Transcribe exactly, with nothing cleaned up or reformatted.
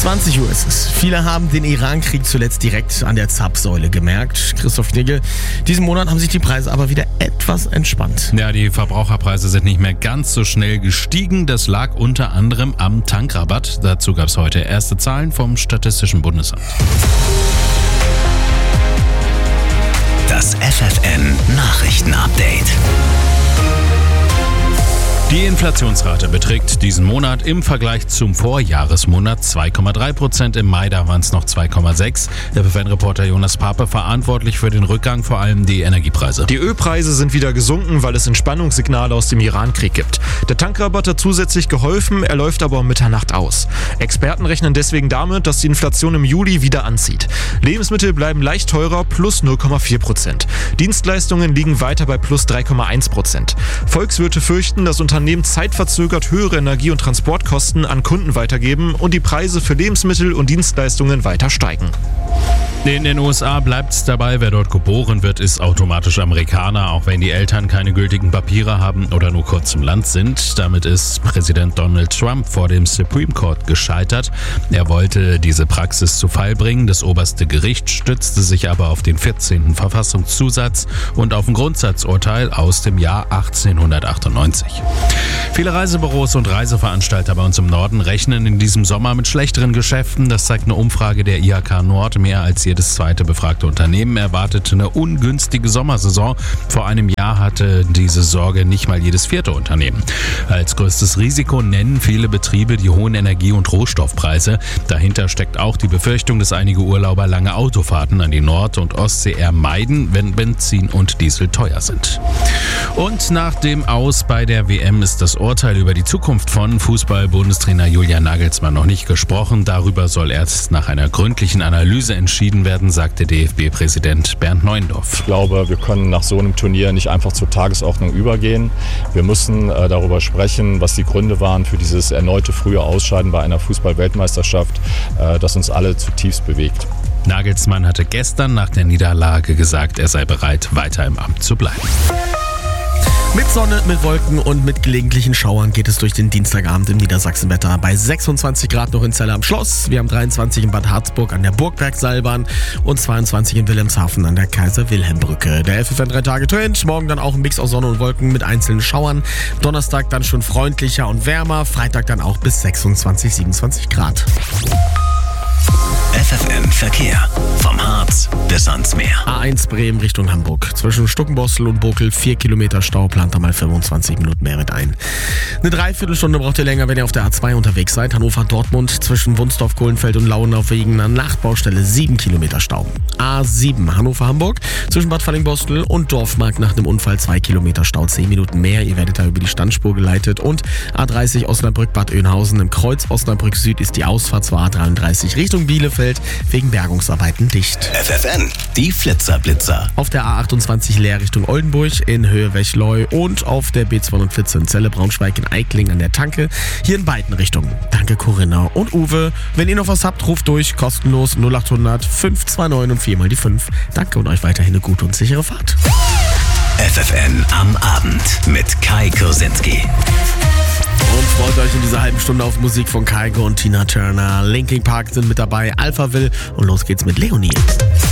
zwanzig Uhr ist es. Viele haben den Iran-Krieg zuletzt direkt an der Zapfsäule gemerkt. Christoph Knigge, diesen Monat haben sich die Preise aber wieder etwas entspannt. Ja, die Verbraucherpreise sind nicht mehr ganz so schnell gestiegen. Das lag unter anderem am Tankrabatt. Dazu gab es heute erste Zahlen vom Statistischen Bundesamt. Das F F N Nachrichten-Update. Die Inflationsrate beträgt diesen Monat im Vergleich zum Vorjahresmonat zwei Komma drei Prozent. Im Mai, da waren es noch zwei Komma sechs. Der F F N-Reporter Jonas Pape verantwortlich für den Rückgang, vor allem die Energiepreise. Die Ölpreise sind wieder gesunken, weil es Entspannungssignale aus dem Iran-Krieg gibt. Der Tankrabatt hat zusätzlich geholfen, er läuft aber um Mitternacht aus. Experten rechnen deswegen damit, dass die Inflation im Juli wieder anzieht. Lebensmittel bleiben leicht teurer, plus null Komma vier Prozent. Dienstleistungen liegen weiter bei plus drei Komma eins Prozent. Volkswirte fürchten, dass Unternehmen zeitverzögert höhere Energie- und Transportkosten an Kunden weitergeben und die Preise für Lebensmittel und Dienstleistungen weiter steigen. In den U S A bleibt es dabei, wer dort geboren wird, ist automatisch Amerikaner, auch wenn die Eltern keine gültigen Papiere haben oder nur kurz im Land sind. Damit ist Präsident Donald Trump vor dem Supreme Court gescheitert. Er wollte diese Praxis zu Fall bringen. Das oberste Gericht stützte sich aber auf den vierzehnten Verfassungszusatz und auf ein Grundsatzurteil aus dem Jahr achtzehnhundertachtundneunzig. Viele Reisebüros und Reiseveranstalter bei uns im Norden rechnen in diesem Sommer mit schlechteren Geschäften. Das zeigt eine Umfrage der I H K Nord. Mehr als jedes zweite befragte Unternehmen erwartete eine ungünstige Sommersaison. Vor einem Jahr hatte diese Sorge nicht mal jedes vierte Unternehmen. Als größtes Risiko nennen viele Betriebe die hohen Energie- und Rohstoffpreise. Dahinter steckt auch die Befürchtung, dass einige Urlauber lange Autofahrten an die Nord- und Ostsee eher meiden, wenn Benzin und Diesel teuer sind. Und nach dem Aus bei der W M ist das Urteil über die Zukunft von Fußball-Bundestrainer Julian Nagelsmann noch nicht gesprochen. Darüber soll erst nach einer gründlichen Analyse entschieden werden, sagte D F B-Präsident Bernd Neuendorf. Ich glaube, wir können nach so einem Turnier nicht einfach zur Tagesordnung übergehen. Wir müssen äh, darüber sprechen, was die Gründe waren für dieses erneute frühe Ausscheiden bei einer Fußball-Weltmeisterschaft, äh, das uns alle zutiefst bewegt. Nagelsmann hatte gestern nach der Niederlage gesagt, er sei bereit, weiter im Amt zu bleiben. Mit Sonne, mit Wolken und mit gelegentlichen Schauern geht es durch den Dienstagabend im Niedersachsenwetter. Bei sechsundzwanzig Grad noch in Celle am Schloss. Wir haben dreiundzwanzig in Bad Harzburg an der Burgbergseilbahn und zweiundzwanzig in Wilhelmshaven an der Kaiser-Wilhelm-Brücke. Der F F N drei Tage Trend. Morgen dann auch ein Mix aus Sonne und Wolken mit einzelnen Schauern. Donnerstag dann schon freundlicher und wärmer. Freitag dann auch bis sechsundzwanzig, siebenundzwanzig Grad. F F N Verkehr. Vom Harz bis ans Meer. A eins Bremen Richtung Hamburg. Zwischen Stuckenbostel und Bokel vier Kilometer Stau, plant da mal fünfundzwanzig Minuten mehr mit ein. Eine Dreiviertelstunde braucht ihr länger, wenn ihr auf der A zwei unterwegs seid. Hannover-Dortmund zwischen Wunsdorf, Kohlenfeld und Lauendorf wegen einer Nachtbaustelle sieben Kilometer Stau. A sieben Hannover-Hamburg zwischen Bad Fallingbostel und Dorfmark nach einem Unfall zwei Kilometer Stau, zehn Minuten mehr. Ihr werdet da über die Standspur geleitet. Und A dreißig Osnabrück-Bad Oeynhausen im Kreuz Osnabrück Süd ist die Ausfahrt zur A dreiunddreißig Richtung Bielefeld wegen Bergungsarbeiten dicht. F F N, die Flitzer-Blitzer. Auf der A achtundzwanzig Leer Richtung Oldenburg in Höhe Wechleu und auf der B zweihundertvierzehn Celle Braunschweig in Eikling an der Tanke. Hier in beiden Richtungen. Danke Corinna und Uwe. Wenn ihr noch was habt, ruft durch. Kostenlos null achthundert fünf zwei neun und viermal die fünf. Danke und euch weiterhin eine gute und sichere Fahrt. F F N am Abend mit Kai Kursinski. Und freut euch in dieser halben Stunde auf Musik von Kygo und Tina Turner. Linkin Park sind mit dabei, Alphaville und los geht's mit Leonie.